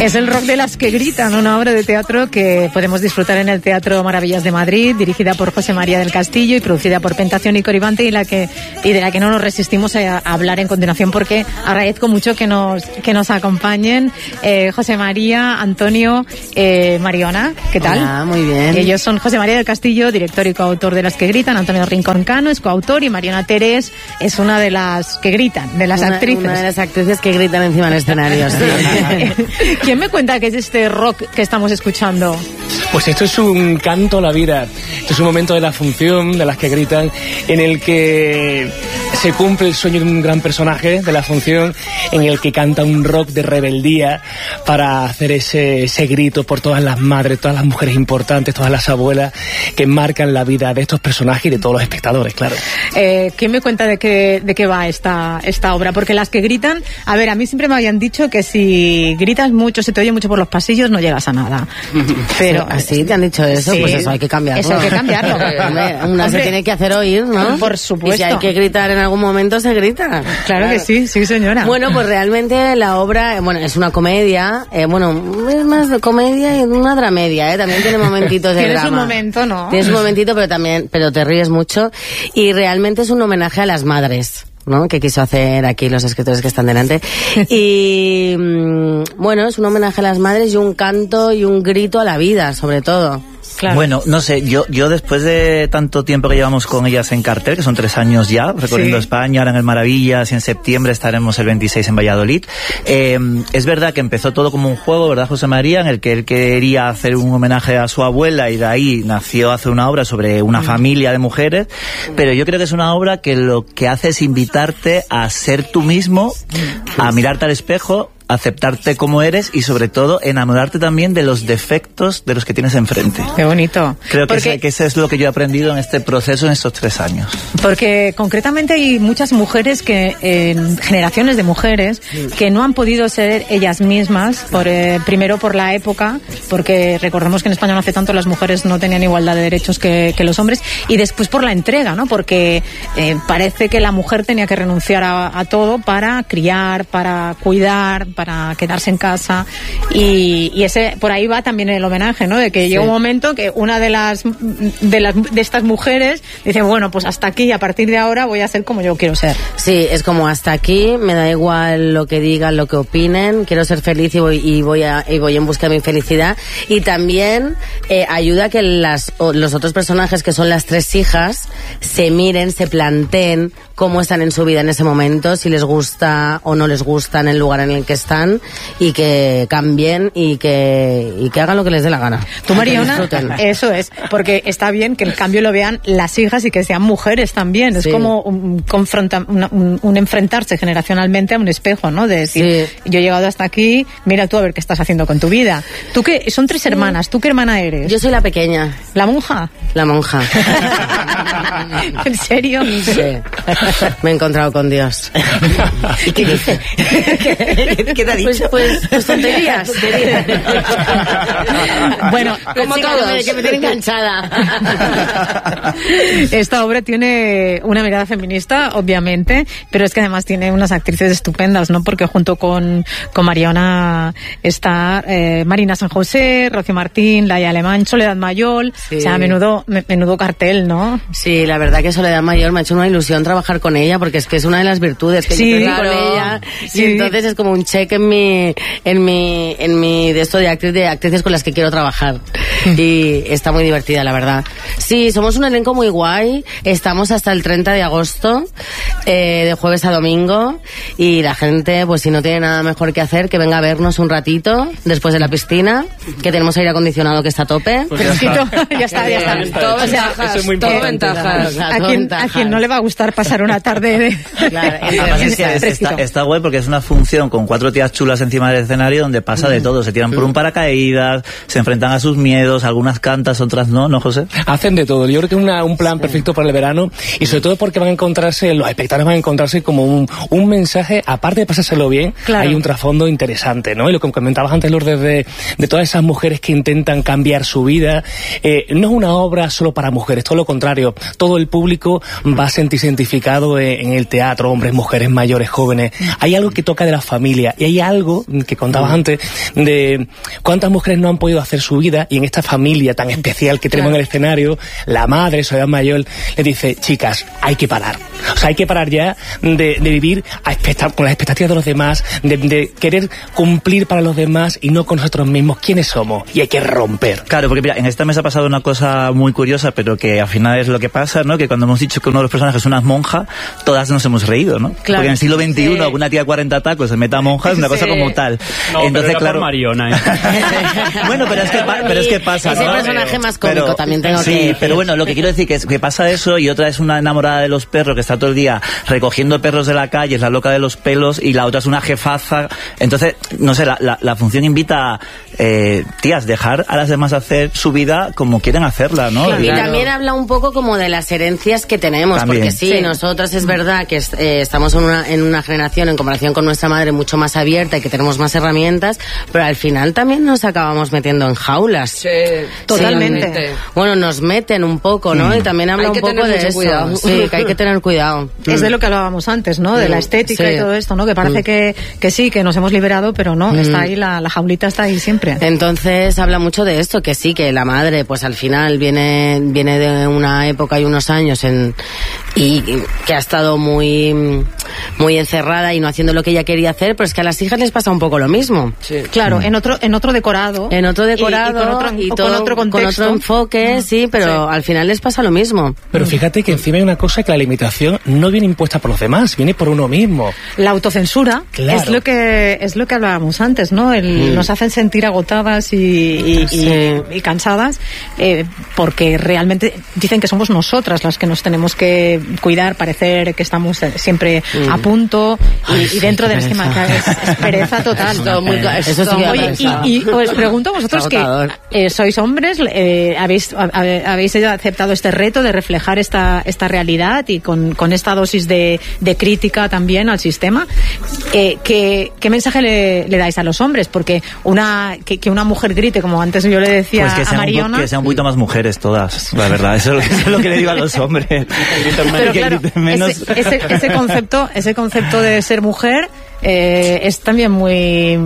Es el rock de las que gritan, una obra de teatro que podemos disfrutar en el Teatro Maravillas de Madrid, dirigida por José María del Castillo y producida por Pentación y Coribante, y de la que no nos resistimos a hablar en continuación, porque agradezco mucho que nos acompañen José María, Antonio, Mariona. ¿Qué tal? Hola, muy bien. Ellos son José María del Castillo, director y coautor de Las que gritan. Antonio Rincón Cano es coautor y Mariona Terés es una de las que gritan, de las actrices. Una de las actrices que gritan encima del escenario. Sí. ¿Quién me cuenta qué es este rock que estamos escuchando? Pues esto es un canto a la vida. Esto es un momento de la función, de Las que gritan, en el que se cumple el sueño de un gran personaje de la función, en el que canta un rock de rebeldía para hacer ese grito por todas las madres, todas las mujeres importantes, todas las abuelas que marcan la vida de estos personajes y de todos los espectadores, claro. ¿Quién me cuenta de qué va esta obra? Porque Las que gritan, a ver, a mí siempre me habían dicho que si gritas mucho, se te oye mucho por los pasillos, no llegas a nada. Pero ¿así te han dicho eso? Sí. Pues eso hay que cambiarlo. Eso hay que cambiarlo. Una se tiene que hacer oír, ¿no? Por supuesto. Y si hay que gritar en algún momento, se grita. Claro que sí, señora. Bueno, pues realmente la obra, es una comedia, es más de comedia y una dramedia, también tiene momentitos de drama. Tienes un momento, ¿no? Tienes un momentito, pero te ríes mucho, y realmente es un homenaje a las madres, ¿no? Que quiso hacer aquí los escritores que están delante. Y es un homenaje a las madres y un canto y un grito a la vida, sobre todo. Claro. Bueno, no sé, yo después de tanto tiempo que llevamos con ellas en cartel, que son 3 años ya, recorriendo España, ahora en el Maravillas, y en septiembre estaremos el 26 en Valladolid. Es verdad que empezó todo como un juego, ¿verdad, José María? En el que él quería hacer un homenaje a su abuela, y de ahí nació hacer una obra sobre una familia de mujeres, pero yo creo que es una obra que lo que hace es invitarte a ser tú mismo, a mirarte al espejo, aceptarte como eres y sobre todo enamorarte también de los defectos de los que tienes enfrente. Qué bonito. Creo que eso es lo que yo he aprendido en este proceso en estos 3 años. Porque concretamente hay muchas mujeres generaciones de mujeres que no han podido ser ellas mismas, primero por la época, porque recordemos que en España no hace tanto las mujeres no tenían igualdad de derechos que los hombres, y después por la entrega, ¿no? Porque parece que la mujer tenía que renunciar a todo para criar, para cuidar, para quedarse en casa, y ese por ahí va también el homenaje, ¿no? De que llega un momento que una de estas mujeres dice, bueno, pues hasta aquí, a partir de ahora voy a ser como yo quiero ser. Sí, es como hasta aquí, me da igual lo que digan, lo que opinen, quiero ser feliz y voy en busca de mi felicidad. Y también ayuda a que los otros personajes, que son las 3 hijas, se miren, se planteen cómo están en su vida en ese momento, si les gusta o no les gusta en el lugar en el que están, y que cambien y que hagan lo que les dé la gana. Tú, Mariona, eso es, porque está bien que el cambio lo vean las hijas y que sean mujeres también. Es como un enfrentarse generacionalmente a un espejo, ¿no? De decir, yo he llegado hasta aquí, mira tú a ver qué estás haciendo con tu vida. Tú que son 3 hermanas, ¿tú qué hermana eres? Yo soy la pequeña. ¿La monja? La monja. ¿En serio? Sí. Me he encontrado con Dios. ¿Y qué dice? ¿Qué te ha dicho? Pues tonterías. Bueno, como todos. Que me tiene enganchada. Esta obra tiene una mirada feminista, obviamente, pero es que además tiene unas actrices estupendas, ¿no? Porque junto con Mariona está Marina San José, Rocío Martín, Laia Alemán, Soledad Mayol. Sí. O sea, menudo cartel, ¿no? Sí, la verdad que Soledad Mayol me ha hecho una ilusión trabajar con ella, porque es que es una de las virtudes que yo tengo con ella. Sí. Y entonces es como un cheque en mi de esto de actrices con las que quiero trabajar. Y está muy divertida, la verdad. Sí, somos un elenco muy guay. Estamos hasta el 30 de agosto, de jueves a domingo, y la gente, pues si no tiene nada mejor que hacer, que venga a vernos un ratito después de la piscina, que tenemos aire acondicionado que está a tope. Pues ya está. Todo ventajas. Eso es muy importante. A quien no le va a gustar pasar una tarde de... Claro, es que está guay porque es una función con 4 tías chulas encima del escenario donde pasa de todo. Se tiran por un paracaídas, se enfrentan a sus miedos, libros, algunas cantas, otras no, José? Hacen de todo. Yo creo que es un plan perfecto para el verano, y sobre todo porque van a encontrarse, los espectadores van a encontrarse como un mensaje, aparte de pasárselo bien, hay un trasfondo interesante, ¿no? Y lo que comentabas antes, Lourdes, de todas esas mujeres que intentan cambiar su vida, no es una obra solo para mujeres, todo lo contrario, todo el público va a sentirse identificado en el teatro, hombres, mujeres, mayores, jóvenes. Hay algo que toca de la familia, y hay algo que contabas antes de cuántas mujeres no han podido hacer su vida, y en esta familia tan especial que tenemos en el escenario, la madre, Soledad Mayol, le dice: chicas, hay que parar. O sea, hay que parar ya de vivir con las expectativas de los demás, de querer cumplir para los demás y no con nosotros mismos. ¿Quiénes somos? Y hay que romper. Claro, porque mira, en esta mesa ha pasado una cosa muy curiosa, pero que al final es lo que pasa, ¿no? Que cuando hemos dicho que uno de los personajes es una monja, todas nos hemos reído, ¿no? Claro. Porque en el siglo XXI una tía 40 tacos se meta a monja, es una cosa como tal. No, entonces, pero claro, Mariona, Bueno, pero es que pasa, es el personaje más cómico, también tengo que decir. Pero bueno, lo que quiero decir que pasa eso, y otra es una enamorada de los perros que está todo el día recogiendo perros de la calle, es la loca de los pelos, y la otra es una jefaza. Entonces, no sé, la función invita a tías, dejar a las demás hacer su vida como quieren hacerla, ¿no? Claro. Y también habla un poco como de las herencias que tenemos, también. Porque sí, nosotras es verdad que estamos en una generación, en comparación con nuestra madre, mucho más abierta y que tenemos más herramientas, pero al final también nos acabamos metiendo en jaulas. Sí, totalmente. Bueno, nos meten un poco, ¿no? Y también habla un poco de eso. Cuidado. Sí, que hay que tener cuidado. Es de lo que hablábamos antes, ¿no? De la estética y todo esto, ¿no? Que parece que sí, que nos hemos liberado, pero no, está ahí, la jaulita está ahí siempre. Entonces habla mucho de esto, que sí, que la madre pues al final viene de una época y unos años y que ha estado muy encerrada y no haciendo lo que ella quería hacer, pero es que a las hijas les pasa un poco lo mismo. Sí. Claro, en otro decorado. En otro decorado y con otro contexto. Con otro enfoque, sí, pero al final les pasa lo mismo. Pero fíjate que encima hay una cosa, que la limitación no viene impuesta por los demás, viene por uno mismo. La autocensura, claro. es lo que hablábamos antes, ¿no? Nos hacen sentir agotadas y cansadas, porque realmente dicen que somos nosotras las que nos tenemos que cuidar, parecer que estamos siempre a punto y dentro del esquema, que es pereza total. Eso sí. Oye, y os pregunto a vosotros, que sois hombres, habéis aceptado este reto de reflejar esta realidad y con esta dosis de crítica también al sistema. ¿Qué mensaje le dais a los hombres? Porque que una mujer grite, como antes yo le decía pues a Mariona, que sean un poquito más mujeres todas, la verdad, eso es lo que le digo a los hombres. Pero claro, ese concepto de ser mujer es también muy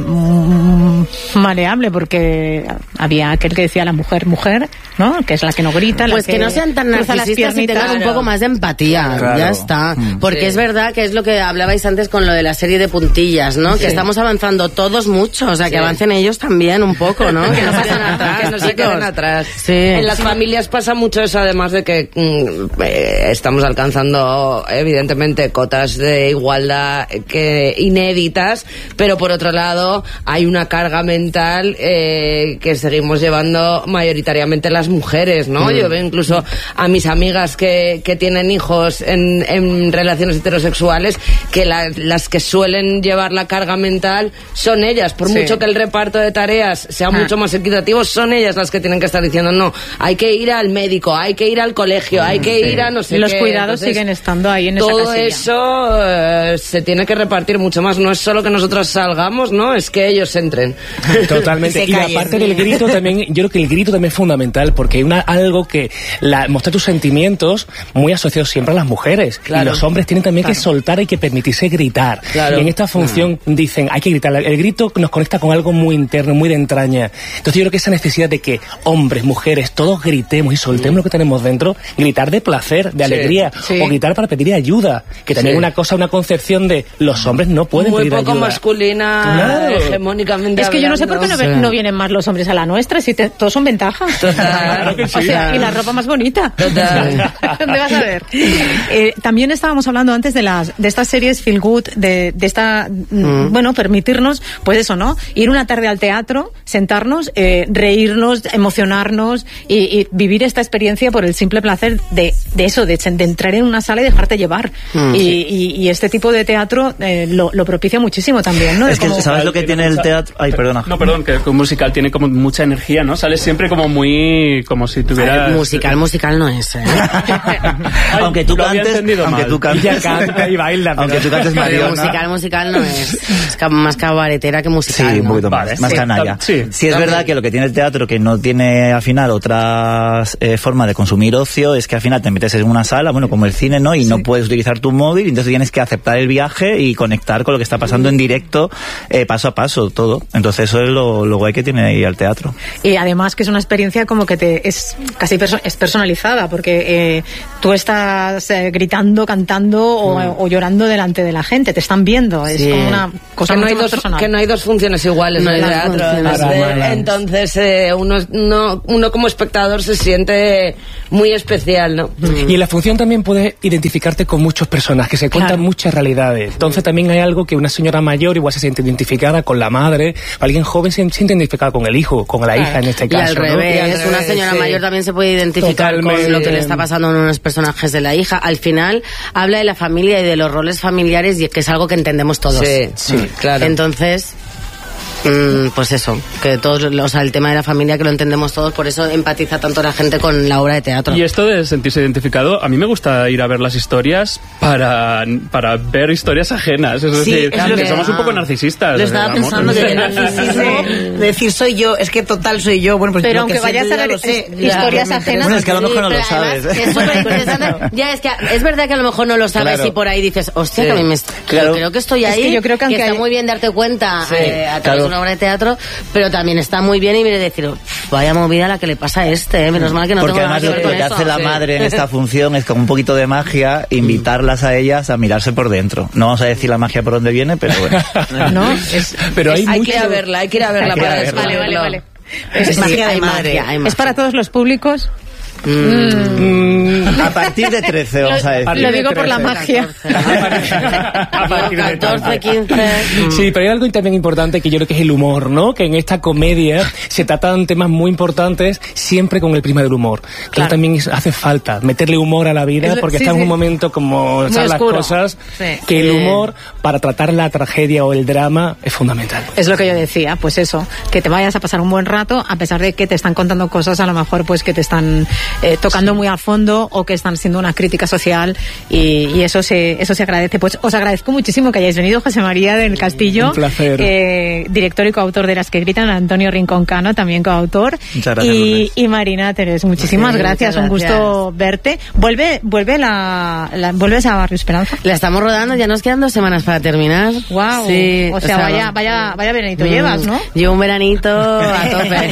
maleable, porque había aquel que decía la mujer, ¿no? Que es la que no grita, pues la que no sean tan narcisistas y tengan un poco más de empatía, claro. Ya está. Porque es verdad que es lo que hablabais antes con lo de la serie de puntillas, ¿no? Sí. Que estamos avanzando todos mucho, o sea, que avancen ellos también un poco, ¿no? Que no pasen atrás, que no se queden atrás. Sí. En las familias pasa mucho eso, además de que estamos alcanzando evidentemente cotas de igualdad que inéditas, pero por otro lado hay una carga mental que seguimos llevando mayoritariamente las mujeres, ¿no? Yo veo incluso a mis amigas que tienen hijos en relaciones heterosexuales, que las que suelen llevar la carga mental son ellas, por mucho que el reparto de tareas sea mucho más equitativo, son ellas las que tienen que estar diciendo: no, hay que ir al médico, hay que ir al colegio, hay que ir a no sé qué. Los cuidados siguen estando ahí en esa casilla. Todo eso se tiene que repartir mucho más, no es solo que nosotros salgamos, ¿no? Es que ellos entren. Totalmente. Y la parte del grito también, yo creo que el grito también es fundamental, porque hay algo que mostrar tus sentimientos muy asociados siempre a las mujeres. Claro. Y los hombres tienen también que soltar y que permitirse gritar. Claro. Y en esta función dicen, hay que gritar. El grito nos conecta con algo muy interno, muy de entraña. Entonces yo creo que esa necesidad de que hombres, mujeres, todos gritemos y soltemos lo que tenemos dentro, gritar de placer, de alegría, o gritar para pedir ayuda, que también es una concepción de los hombres no pueden pedir ayuda. Muy poco masculina, hegemónicamente. Es que yo no sé por qué no vienen más los hombres a la nuestra, si todos son ventajas. Total. O sea, y la ropa más bonita. Total. ¿Dónde vas a ver? También estábamos hablando antes de estas series feel good, de esta, bueno, permitirnos, pues eso, ¿no? Ir una tarde al teatro, sentarnos, reírnos, emocionarnos y vivir esta experiencia por el simple placer de eso, de entrar en una sala y dejarte llevar. Y este tipo de teatro lo propicia muchísimo también, ¿no? Es que, ¿sabes lo que tiene el teatro? Ay, perdona. No, perdón, que un musical tiene como mucha energía, ¿no? Sales siempre como muy... como si tuvieras... Musical no es, ¿eh? Aunque tú cantes... Ella canta y baila. Aunque tú cantes Mariona. Musical no es. Es más cabaretera que musical, sí, ¿no? un poquito más canalla. Sí, es verdad que lo que tiene el teatro, que no tiene al final otras formas de consumir ocio, es que al final te metes en una sala, bueno, como el cine, ¿no? Y no puedes utilizar tu móvil, y entonces tienes que aceptar el viaje y conectar con lo que está pasando en directo, paso a paso, todo. Entonces eso es lo guay que tiene ahí el teatro. Y además que es una experiencia como que es casi es personalizada, porque tú estás gritando, cantando o llorando delante de la gente, te están viendo, es como una cosa que mucho más personal. Que no hay dos funciones iguales en el teatro. Entonces uno como espectador se siente muy especial, ¿no? Y en la función también puedes identificarte con muchos personajes, que se cuentan muchas realidades. Entonces también hay algo que una señora mayor igual se siente identificada con la madre, alguien joven se siente identificada con el hijo, con la hija en este caso. Y al revés, una señora mayor también se puede identificar con lo que le está pasando en unos personajes de la hija. Al final habla de la familia y de los roles familiares, y que es algo que entendemos todos. Sí, claro. Entonces, pues eso, que todos, o sea, el tema de la familia que lo entendemos todos, por eso empatiza tanto la gente con la obra de teatro. Y esto de sentirse identificado, a mí me gusta ir a ver las historias para ver historias ajenas, es decir, que somos un poco narcisistas. Lo estaba pensando, que el narcisismo de decir soy yo, es que total soy yo, bueno, pues pero aunque vayas a ver historias ajenas, bueno, es que a lo mejor no lo sabes. Es súper interesante. Ya, es que es verdad que a lo mejor no lo sabes, y por ahí dices, hostia, que a mí me... Yo creo que estoy ahí, es que yo creo que está muy bien darte cuenta a través de una obra de teatro, pero también está muy bien y mire decir, vaya movida la que le pasa a este, menos mal que no porque tengo nada que ver con lo que eso. hace la madre en esta función es con un poquito de magia invitarlas a ellas a mirarse por dentro. No vamos a decir la magia por dónde viene, pero bueno. Pero hay que ir a verla, hay que ir a verla para descubrirlo. Vale. Es magia de madre. ¿Es para todos los públicos? A partir de 13, vamos a decir. Lo digo por la magia. A partir de 14, 15. Sí, pero hay algo también importante que yo creo que es el humor, ¿no? Que en esta comedia se tratan temas muy importantes siempre con el prisma del humor. Claro. También hace falta meterle humor a la vida, porque está en un momento como están las cosas, que el humor para tratar la tragedia o el drama es fundamental. Es lo que yo decía, pues eso, que te vayas a pasar un buen rato, a pesar de que te están contando cosas a lo mejor pues que te están tocando muy a fondo, o que están siendo una crítica social, y eso se agradece. Pues os agradezco muchísimo que hayáis venido, José María del Castillo, un placer. Director y coautor de Las que gritan, Antonio Rincón Cano, también coautor, y Marina Teres, muchísimas gracias, un gusto verte. ¿Vuelves a Barrio Esperanza? La estamos rodando, ya nos quedan 2 semanas para terminar. Wow. Sí, o sea, vaya veranito llevas, ¿no? Llevo un veranito a tope.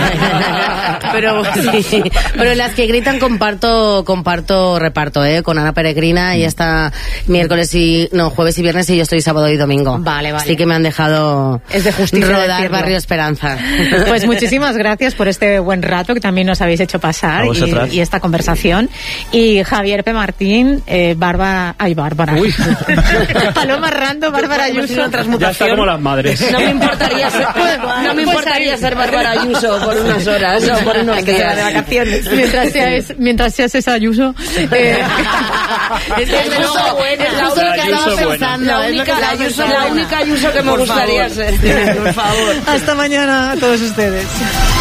pero Las que gritan comparto reparto, con Ana Peregrina, y hasta jueves y viernes, y yo estoy sábado y domingo. Vale. Así que me han dejado rodar Barrio Esperanza. Pues muchísimas gracias por este buen rato que también nos habéis hecho pasar, y esta conversación. Y Javier P. Martín, Bárbara. Paloma Rando, Bárbara Ayuso. Ya está como las madres. No me importaría ser Bárbara Ayuso por unas horas o por unos días de vacaciones. Mientras seas esa Ayuso. Es que es lo que estaba pensando. La única Ayuso que me gustaría ser. Por favor. Hasta mañana a todos ustedes.